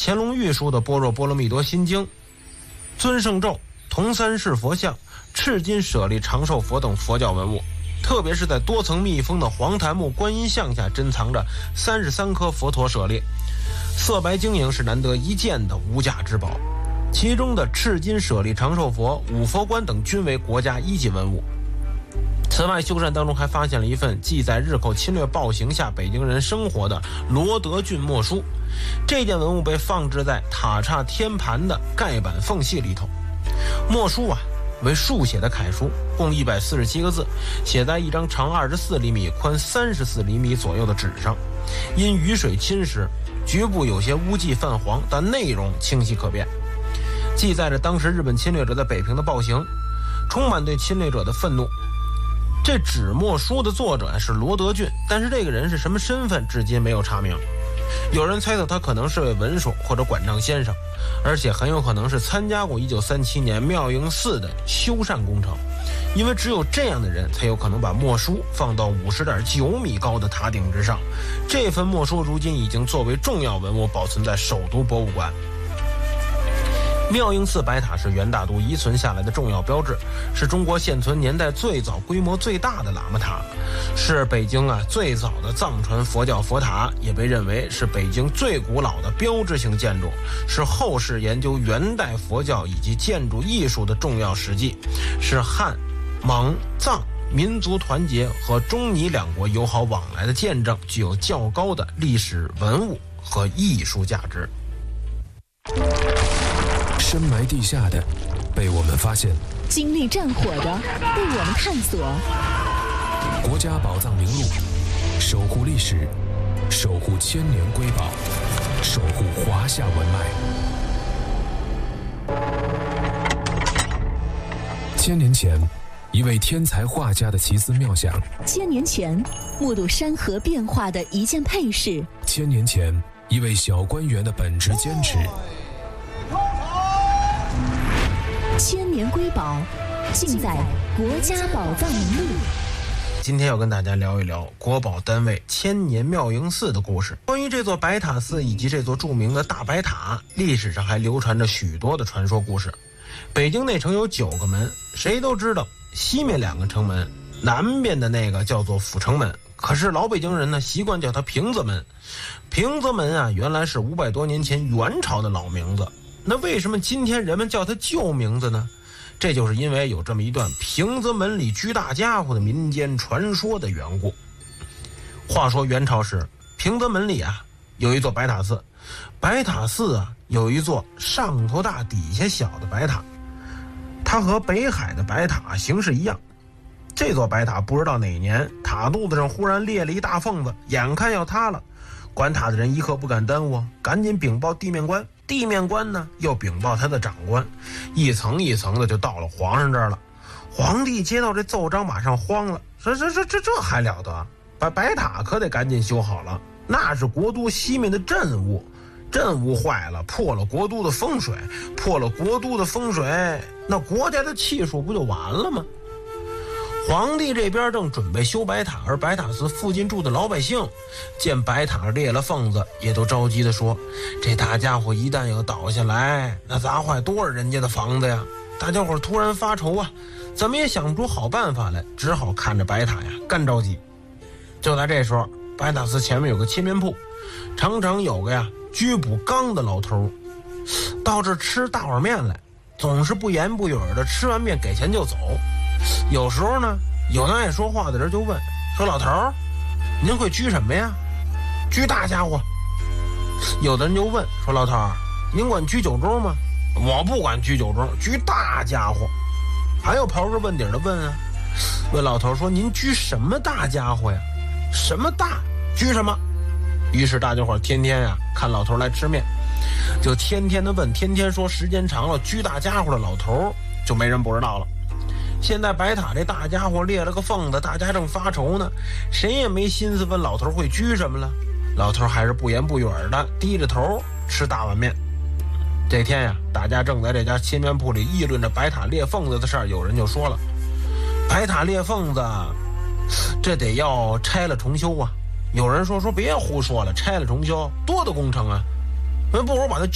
乾隆御书的《般若波罗蜜多心经》、尊圣咒、铜三世佛像、赤金舍利长寿佛等佛教文物。特别是在多层密封的黄檀木观音像下珍藏着33颗佛陀舍利，色白晶莹，是难得一见的无价之宝。其中的赤金舍利长寿佛、五佛观等均为国家一级文物。此外，修缮当中还发现了一份记载日寇侵略暴行下北京人生活的罗德郡墨书，这件文物被放置在塔刹天盘的盖板缝隙里头。墨书为竖写的楷书，共147个字，写在一张长24厘米、宽34厘米左右的纸上。因雨水侵蚀，局部有些污迹泛黄，但内容清晰可辨，记载着当时日本侵略者在北平的暴行，充满对侵略者的愤怒。这纸墨书的作者是罗德郡，但是这个人是什么身份至今没有查明。有人猜测他可能是位文书或者管账先生，而且很有可能是参加过1937年妙应寺的修缮工程，因为只有这样的人才有可能把墨书放到50.9米高的塔顶之上。这份墨书如今已经作为重要文物保存在首都博物馆。妙应寺白塔是元大都遗存下来的重要标志，是中国现存年代最早、规模最大的喇嘛塔，是北京最早的藏传佛教佛塔，也被认为是北京最古老的标志性建筑，是后世研究元代佛教以及建筑艺术的重要史迹，是汉、蒙、藏民族团结和中尼两国友好往来的见证，具有较高的历史文物和艺术价值。 深埋地下的被我们发现， 经历战火的被我们探索。 国家宝藏名录，守护历史，守护千年瑰宝，守护华夏文脉。1000年前，一位天才画家的奇思妙想 ；1000年前，目睹山河变化的一件配饰 ；1000年前，一位小官员的本职坚持。 千年瑰宝，尽在国家宝藏名录。 今天要跟大家聊一聊国宝单位千年妙应寺的故事。关于这座白塔寺以及这座著名的大白塔，历史上还流传着许多的传说故事。北京内城有9个门，谁都知道西面2个城门，南边的那个叫做阜成门，可是老北京人呢习惯叫它平则门。平则门原来是500多年前元朝的老名字，那为什么今天人们叫它旧名字呢？这就是因为有这么一段平则门里居大家伙的民间传说的缘故。话说元朝时，平则门里有一座白塔寺，白塔寺有一座上头大底下小的白塔，它和北海的白塔形式一样。这座白塔不知道哪年塔肚子上忽然裂了一大缝子，眼看要塌了，管塔的人一刻不敢耽误，赶紧禀报地面官，地面官呢又禀报他的长官，一层一层的就到了皇上这儿了。皇帝接到这奏章马上慌了，说这还了得，把白塔可得赶紧修好了，那是国都西面的镇物，镇物坏了，破了国都的风水，破了国都的风水，那国家的气数不就完了吗？皇帝这边正准备修白塔，而白塔寺附近住的老百姓见白塔裂了缝子，也都着急地说，这大家伙一旦要倒下来，那砸坏多少人家的房子呀！大家伙突然发愁怎么也想不出好办法来，只好看着白塔干着急。就在这时候，白塔寺前面有个切面铺，常常有个居补缸的老头到这吃大碗面来，总是不言不语的吃完面给钱就走。有时候呢，有那爱说话的人就问说，老头儿，您会居什么呀？居大家伙。有的人就问说，老头儿，您管居酒盅吗？我不管居酒盅，居大家伙。还有刨根问底的问问老头说，您居什么大家伙呀？什么大居什么？于是大家伙天天看老头来吃面，就天天的问，天天说，时间长了，居大家伙的老头就没人不知道了。现在白塔这大家伙裂了个缝子，大家正发愁呢，谁也没心思问老头会居什么了。老头还是不言不语的低着头吃大碗面。这天大家正在这家切面铺里议论着白塔裂缝子的事儿，有人就说了，白塔裂缝子这得要拆了重修有人说别胡说了，拆了重修多的工程不如把它